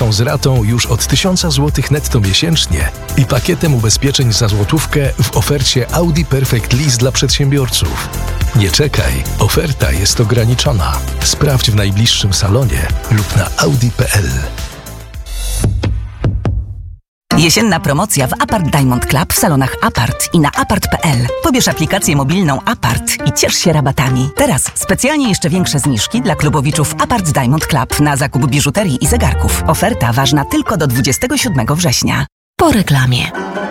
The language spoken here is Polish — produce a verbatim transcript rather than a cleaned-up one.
dostępną z ratą już od tysiąc złotych netto miesięcznie i pakietem ubezpieczeń za złotówkę w ofercie Audi Perfect Lease dla przedsiębiorców. Nie czekaj, oferta jest ograniczona. Sprawdź w najbliższym salonie lub na audi kropka p l. Jesienna promocja w Apart Diamond Club w salonach Apart i na apart kropka p l. Pobierz aplikację mobilną Apart i ciesz się rabatami. Teraz specjalnie jeszcze większe zniżki dla klubowiczów Apart Diamond Club na zakup biżuterii i zegarków. Oferta ważna tylko do dwudziestego siódmego września. Po reklamie.